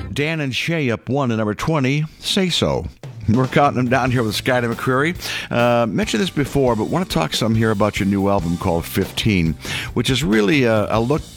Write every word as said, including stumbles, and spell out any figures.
Dan and Shay up one to number twenty, Say So. We're counting them down here with Skyler McCreary. Uh, mentioned this before, but want to talk some here about your new album called fifteen, which is really a, a look